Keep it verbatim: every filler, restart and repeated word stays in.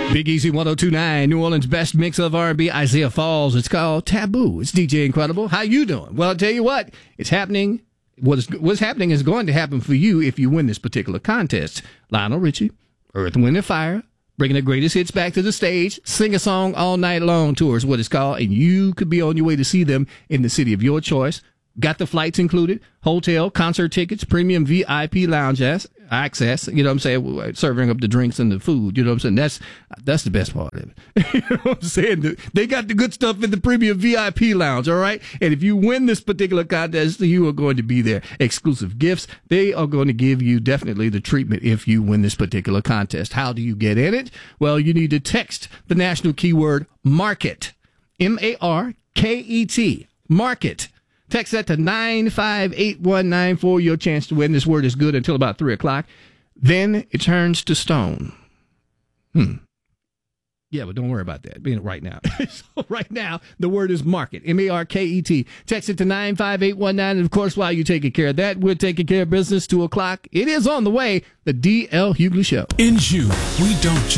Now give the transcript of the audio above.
Big Easy one oh two point nine, New Orleans' best mix of R and B, Isaiah Falls. It's called Taboo. It's D J Incredible. How you doing? Well, I'll tell you what. It's happening. What is, what's happening is going to happen for you if you win this particular contest. Lionel Richie, Earth, Wind, and Fire, bringing the greatest hits back to the stage. Sing a song all night long tour is what it's called. And you could be on your way to see them in the city of your choice. Got the flights included, hotel, concert tickets, premium V I P lounge access, you know what I'm saying, serving up the drinks and the food, you know what I'm saying, that's that's the best part of it. You know what I'm saying, they got the good stuff in the premium V I P lounge, all right, and if you win this particular contest, you are going to be there. Exclusive gifts, they are going to give you definitely the treatment if you win this particular contest. How do you get in it? Well, you need to text the national keyword MARKET, M A R K E T, MARKET. Text that to nine five eight one nine for your chance to win. This word is good until about three o'clock. Then it turns to stone. Hmm. Yeah, but don't worry about that. Being right now. So right now, the word is market. M A R K E T. Text it to nine five eight one nine. And, of course, while you're taking care of that, we're taking care of business. two o'clock. It is on the way. The D L Hughley Show. In June, we don't